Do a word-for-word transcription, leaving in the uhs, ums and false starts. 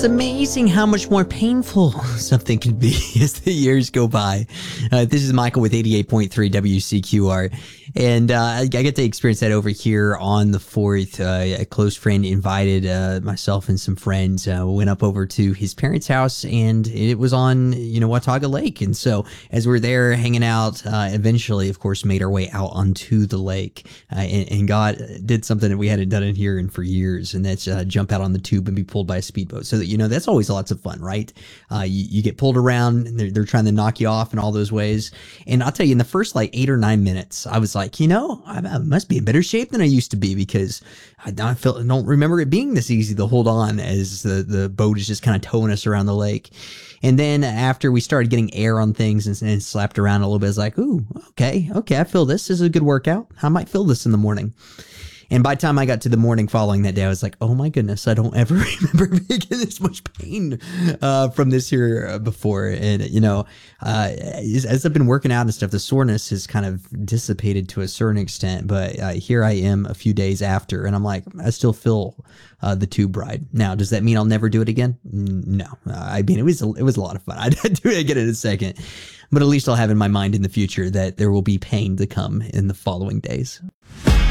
It's amazing how much more painful something can be as the years go by. Uh, this is Michael with eighty-eight point three W C Q R. And uh, I get to experience that over here on the fourth. Uh, a close friend invited uh, myself and some friends. Uh, went up over to his parents' house, and it was on, you know, Watauga Lake. And so as we're there hanging out, uh, eventually, of course, made our way out onto the lake. Uh, and, and God did something that we hadn't done in here in for years, and that's uh, jump out on the tube and be pulled by a speedboat. So that, you know, that's always lots of fun, right? Uh, you, you get pulled around, and they're, they're trying to knock you off in all those ways. And I'll tell you, in the first like eight or nine minutes, I was like, Like, you know, I, I must be in better shape than I used to be, because I don't feel, I don't remember it being this easy to hold on as the, the boat is just kind of towing us around the lake. And then after we started getting air on things and, and slapped around a little bit, it's like, ooh, okay, okay, I feel this. This is a good workout. I might feel this in the morning. And by the time I got to the morning following that day, I was like, oh my goodness, I don't ever remember being in this much pain uh, from this here before. And, you know, uh, as, as I've been working out and stuff, the soreness has kind of dissipated to a certain extent. But uh, here I am a few days after, and I'm like, I still feel uh, the tube ride. Now, does that mean I'll never do it again? No. Uh, I mean, it was, a, it was a lot of fun. I'd do it again in a second. But at least I'll have in my mind in the future that there will be pain to come in the following days.